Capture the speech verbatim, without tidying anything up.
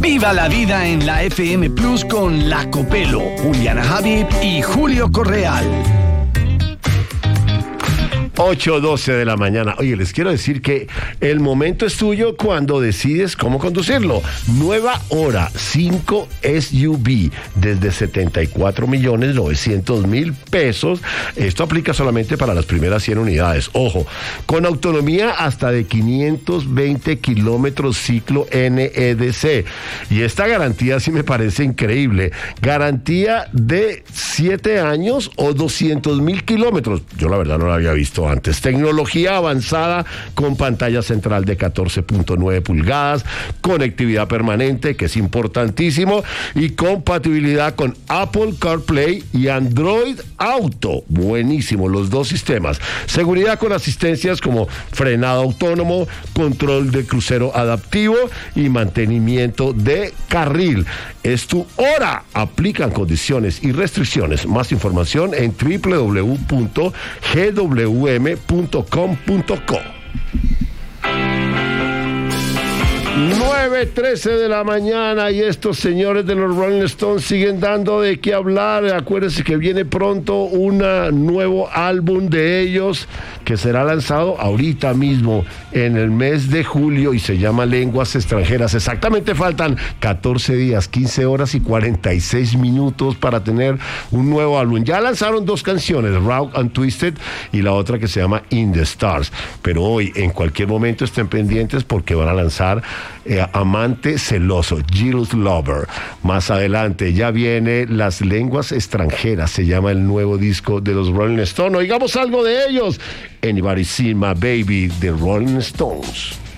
Viva la vida en la F M Plus con La Copelo, Juliana Habib y Julio Correal. ocho doce de la mañana. Oye, les quiero decir que el momento es tuyo cuando decides cómo conducirlo. Nueva Hora cinco S U V desde setenta y cuatro millones novecientos mil pesos. Esto aplica solamente para las primeras cien unidades. Ojo, con autonomía hasta de quinientos veinte kilómetros ciclo N E D C. Y esta garantía sí me parece increíble. Garantía de siete años o doscientos mil kilómetros. Yo la verdad no la había visto antes. Tecnología avanzada con pantalla central de catorce punto nueve pulgadas, conectividad permanente, que es importantísimo, y compatibilidad con Apple CarPlay y Android Auto. Buenísimo, los dos sistemas. Seguridad con asistencias como frenado autónomo, control de crucero adaptivo y mantenimiento de carril. Es tu hora. Aplican condiciones y restricciones. Más información en doble u doble u doble u punto g w m punto com punto co. nueve trece de la mañana y estos señores de los Rolling Stones siguen dando de qué hablar. Acuérdense que viene pronto un nuevo álbum de ellos que será lanzado ahorita mismo en el mes de julio y se llama Lenguas Extranjeras. Exactamente faltan catorce días, quince horas y cuarenta y seis minutos para tener un nuevo álbum. Ya lanzaron dos canciones, Raw and Twisted y la otra que se llama In the Stars. Pero hoy, en cualquier momento, estén pendientes porque van a lanzar Eh, Amante Celoso, Jealous Lover. Más adelante ya viene Las Lenguas Extranjeras, se llama el nuevo disco de los Rolling Stones. Oigamos algo de ellos. Anybody Seen My Baby, de Rolling Stones.